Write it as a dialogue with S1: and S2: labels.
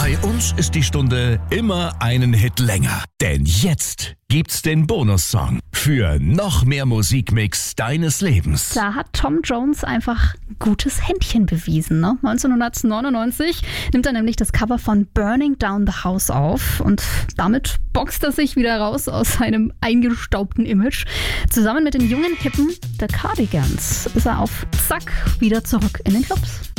S1: Bei uns ist die Stunde immer einen Hit länger. Denn jetzt gibt's den Bonussong für noch mehr Musikmix deines Lebens.
S2: Da hat Tom Jones einfach ein gutes Händchen bewiesen. Ne? 1999 nimmt er nämlich das Cover von Burning Down the House auf und damit boxt er sich wieder raus aus seinem eingestaubten Image. Zusammen mit den jungen Hippen The Cardigans ist er auf Zack wieder zurück in den Clubs.